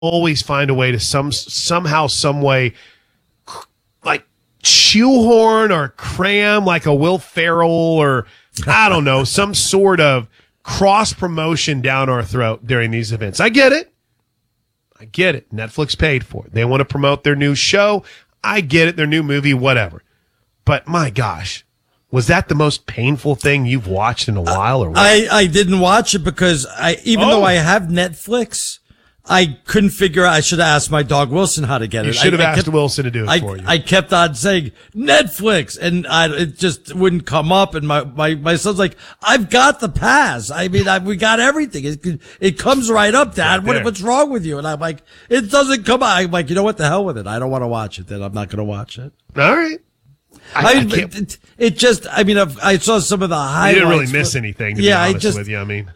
always find a way to somehow, some way, like shoehorn or cram like a Will Ferrell or I don't know, some sort of cross promotion down our throat during these events. I get it. Netflix paid for it. They want to promote their new show. I get it. Their new movie, whatever. But my gosh, was that the most painful thing you've watched in a while, or what? I didn't watch it because though I have Netflix, I couldn't figure out. I should have asked my dog Wilson how to get it. You should have asked Wilson to do it for you. I kept on saying Netflix, and it just wouldn't come up. And my son's like, "I've got the pass. I mean, we got everything. It comes right up, Dad. What's wrong with you?" And I'm like, "It doesn't come out." I'm like, "You know what? The hell with it. I don't want to watch it. Then I'm not going to watch it." All right. I saw some of the highlights. You didn't really miss anything, to be honest with you. I mean,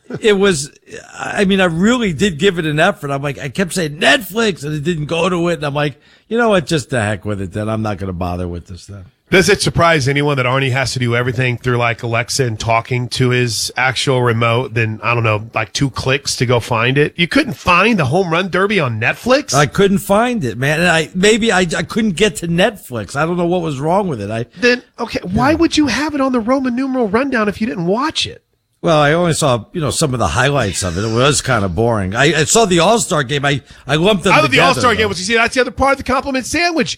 I really did give it an effort. I'm like, I kept saying Netflix, and it didn't go to it. And I'm like, you know what? Just the heck with it. Then I'm not going to bother with this then. Does it surprise anyone that Arnie has to do everything through like Alexa and talking to his actual remote? Then I don't know, like 2 clicks to go find it. You couldn't find the Home Run Derby on Netflix? I couldn't find it, man. And I couldn't get to Netflix. I don't know what was wrong with it. Why would you have it on the Roman numeral rundown if you didn't watch it? Well, I only saw, some of the highlights of it. It was kind of boring. I saw the All-Star game. I lumped them together. The All-Star game was, that's the other part of the compliment sandwich.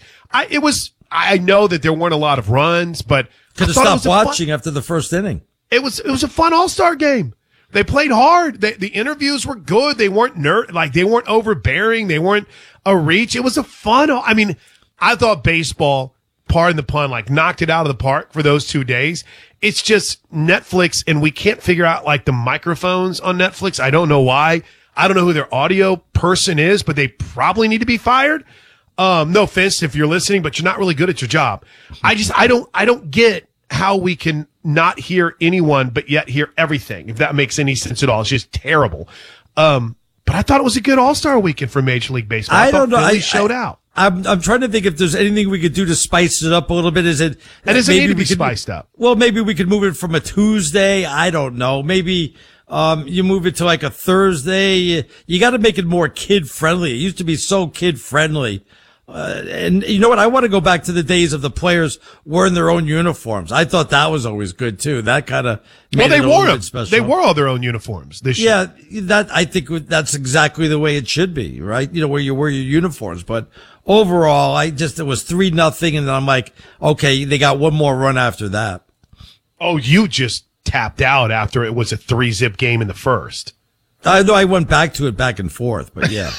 I know that there weren't a lot of runs, but could have stopped watching after the first inning. It was a fun All-Star game. They played hard. The interviews were good. They weren't they weren't overbearing. They weren't a reach. It was a fun. I mean, I thought baseball, pardon the pun, knocked it out of the park for those 2 days. It's just Netflix, and we can't figure out the microphones on Netflix. I don't know why. I don't know who their audio person is, but they probably need to be fired. No offense if you're listening, but you're not really good at your job. I don't get how we can not hear anyone, but yet hear everything, if that makes any sense at all. It's just terrible. But I thought it was a good All-Star weekend for Major League Baseball. I don't know. Philly showed out. I'm trying to think if there's anything we could do to spice it up a little bit. It doesn't need to be spiced up. Well, maybe we could move it from a Tuesday. I don't know. Maybe you move it to a Thursday. You got to make it more kid friendly. It used to be so kid friendly. And you know what? I want to go back to the days of the players wearing their own uniforms. I thought that was always good too. That kind of they wore them. They wore all their own uniforms this year. Yeah, I think that's exactly the way it should be, right? Where you wear your uniforms. But overall, it was 3-0, and then I'm like, okay, they got one more run after that. Oh, you just tapped out after it was a 3-zip game in the first. I know I went back to it back and forth, but yeah.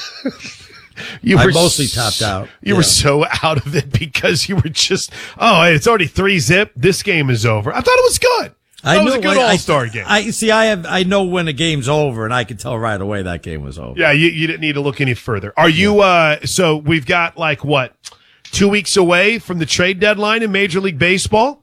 I mostly tapped out. You were so out of it because you were just, it's already 3-zip. This game is over. I thought it was good. It was a good All-Star game. I know when a game's over, and I could tell right away that game was over. Yeah, you didn't need to look any further. Are you, so we've got 2 weeks away from the trade deadline in Major League Baseball.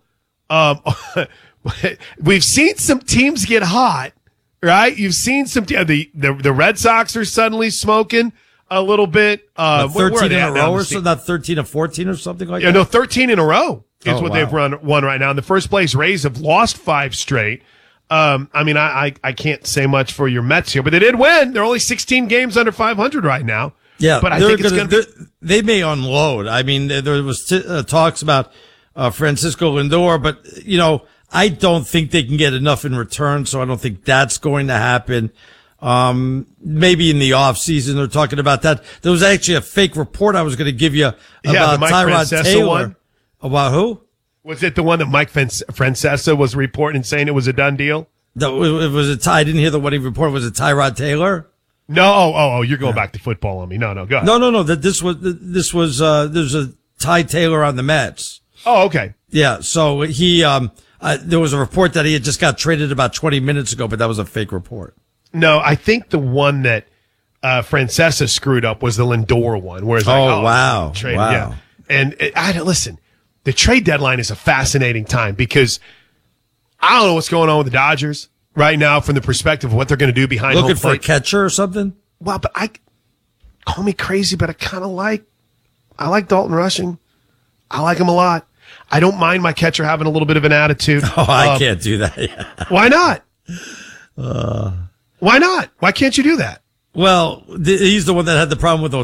We've seen some teams get hot, right? You've seen some, the Red Sox are suddenly smoking a little bit. 13 in a row or so, not 13 or 14 or something like that? Yeah, no, 13 in a row is what they've won right now. And the first place Rays have lost 5 straight. I can't say much for your Mets here, but they did win. They're only 16 games under 500 right now. Yeah, but I think it's going to they may unload. I mean, there was talks about Francisco Lindor, but I don't think they can get enough in return, so I don't think that's going to happen. Maybe in the off season they're talking about that. There was actually a fake report I was going to give you about Tyrod Taylor. One. About who? Was it the one that Mike Francesa was reporting and saying it was a done deal? I didn't hear the one he reported. Was it Tyrod Taylor? No. You're going back to football on me. No, go ahead. No. There's a Ty Taylor on the Mets. Oh, okay. Yeah. So he, there was a report that he had just got traded about 20 minutes ago, but that was a fake report. No, I think the one that Francesa screwed up was the Lindor one. Whereas wow. Traded, wow. Yeah. And listen, the trade deadline is a fascinating time because I don't know what's going on with the Dodgers right now from the perspective of what they're going to do behind home plate. Looking for a catcher or something? Well, but call me crazy, but I like Dalton Rushing. I like him a lot. I don't mind my catcher having a little bit of an attitude. I can't do that. Why not? Why not? Why can't you do that? Well, he's the one that had the problem with